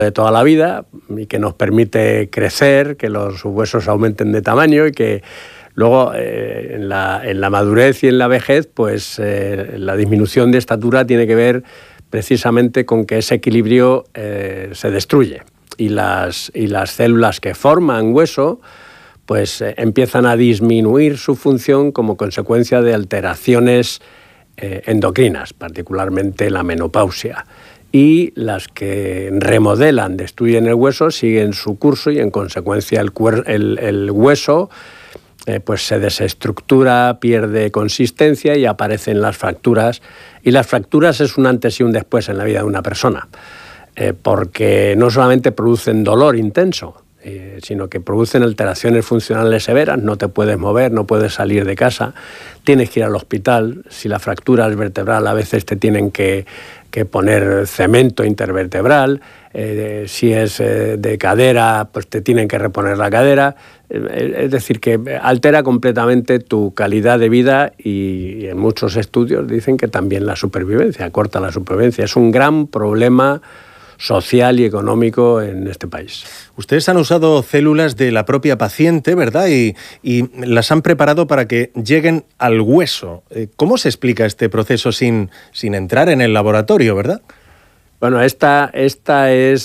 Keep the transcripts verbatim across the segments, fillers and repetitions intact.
de toda la vida y que nos permite crecer, que los huesos aumenten de tamaño y que luego eh, en, la, en la madurez y en la vejez, pues eh, la disminución de estatura tiene que ver precisamente con que ese equilibrio eh, se destruye y las, y las células que forman hueso pues eh, empiezan a disminuir su función como consecuencia de alteraciones eh, endocrinas, particularmente la menopausia. Y las que remodelan, destruyen el hueso, siguen su curso y en consecuencia el, cuer- el, el hueso eh, pues se desestructura, pierde consistencia y aparecen las fracturas. Y las fracturas es un antes y un después en la vida de una persona, eh, porque no solamente producen dolor intenso, Eh, sino que producen alteraciones funcionales severas, no te puedes mover, no puedes salir de casa, tienes que ir al hospital, si la fractura es vertebral a veces te tienen que, que poner cemento intervertebral, eh, si es eh, de cadera pues te tienen que reponer la cadera, eh, es decir que altera completamente tu calidad de vida y, y en muchos estudios dicen que también la supervivencia, corta la supervivencia, es un gran problema social y económico en este país. Ustedes han usado células de la propia paciente, ¿verdad? Y, y las han preparado para que lleguen al hueso. ¿Cómo se explica este proceso sin, sin entrar en el laboratorio, verdad? Bueno, esta, esta es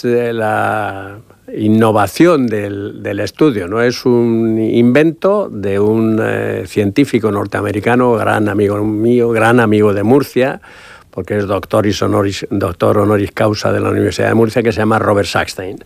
la innovación del, del estudio, ¿no? Es un invento de un eh, científico norteamericano, gran amigo mío, gran amigo de Murcia, porque es doctor, honoris, doctor honoris causa de la Universidad de Murcia, que se llama Robert Sackstein.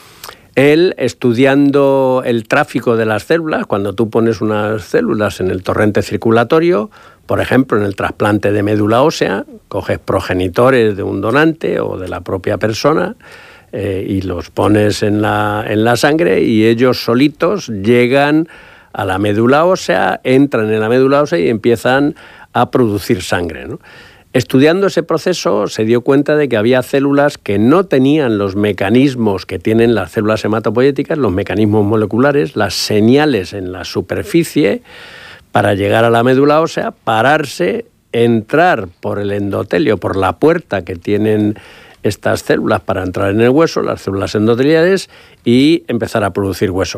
Él, estudiando el tráfico de las células, cuando tú pones unas células en el torrente circulatorio, por ejemplo, en el trasplante de médula ósea, coges progenitores de un donante o de la propia persona eh, y los pones en la, en la sangre y ellos solitos llegan a la médula ósea, entran en la médula ósea y empiezan a producir sangre, ¿no? Estudiando ese proceso se dio cuenta de que había células que no tenían los mecanismos que tienen las células hematopoyéticas, los mecanismos moleculares, las señales en la superficie para llegar a la médula ósea, pararse, entrar por el endotelio, por la puerta que tienen estas células para entrar en el hueso, las células endoteliales, y empezar a producir hueso.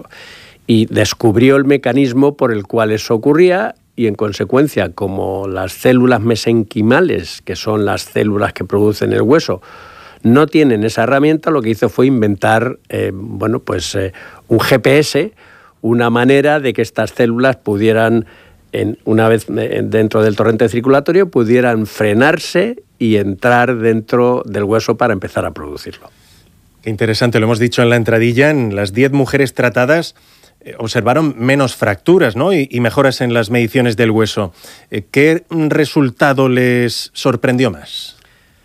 Y descubrió el mecanismo por el cual eso ocurría. Y en consecuencia, como las células mesenquimales, que son las células que producen el hueso, no tienen esa herramienta, lo que hizo fue inventar eh, bueno, pues, eh, un G P S, una manera de que estas células pudieran, en, una vez dentro del torrente circulatorio, pudieran frenarse y entrar dentro del hueso para empezar a producirlo. Qué interesante, lo hemos dicho en la entradilla, en las diez mujeres tratadas observaron menos fracturas, ¿no? y, y mejoras en las mediciones del hueso. ¿Qué resultado les sorprendió más?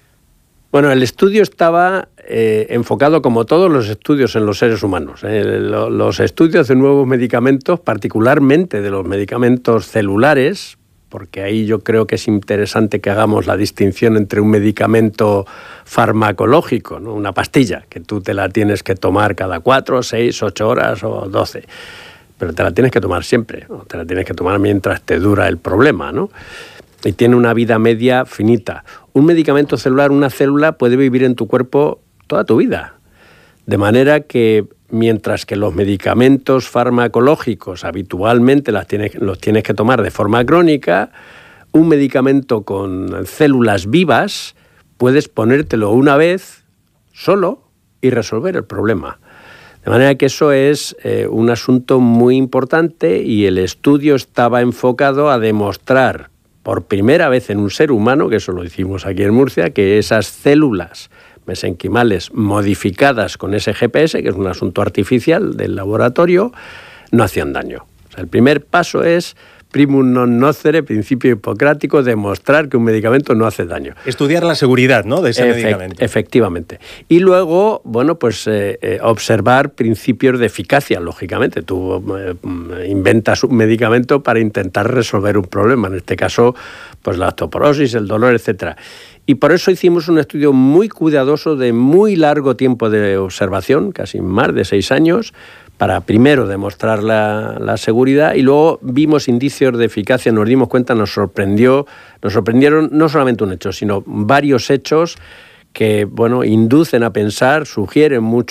Bueno, el estudio estaba eh, enfocado, como todos los estudios en los seres humanos. Eh, lo, los estudios de nuevos medicamentos, particularmente de los medicamentos celulares, porque ahí yo creo que es interesante que hagamos la distinción entre un medicamento farmacológico, ¿no? Una pastilla, que tú te la tienes que tomar cada cuatro, seis, ocho horas o doce, pero te la tienes que tomar siempre, ¿no? Te la tienes que tomar mientras te dura el problema, ¿no? Y tiene una vida media finita. Un medicamento celular, una célula, puede vivir en tu cuerpo toda tu vida, de manera que mientras que los medicamentos farmacológicos habitualmente las tienes, los tienes que tomar de forma crónica, un medicamento con células vivas puedes ponértelo una vez solo y resolver el problema. De manera que eso es eh, un asunto muy importante y el estudio estaba enfocado a demostrar por primera vez en un ser humano, que eso lo hicimos aquí en Murcia, que esas células mesenquimales modificadas con ese G P S, que es un asunto artificial del laboratorio, no hacían daño. O sea, el primer paso es primum non nocere, principio hipocrático, demostrar que un medicamento no hace daño. Estudiar la seguridad, ¿no?, de ese Efect- medicamento. Efectivamente. Y luego, bueno, pues eh, eh, observar principios de eficacia, lógicamente. Tú eh, inventas un medicamento para intentar resolver un problema, en este caso, pues la osteoporosis, el dolor, etcétera. Y por eso hicimos un estudio muy cuidadoso de muy largo tiempo de observación, casi más de seis años, para primero demostrar la, la seguridad y luego vimos indicios de eficacia, nos dimos cuenta, nos sorprendió, nos sorprendieron no solamente un hecho, sino varios hechos que bueno, inducen a pensar, sugieren mucho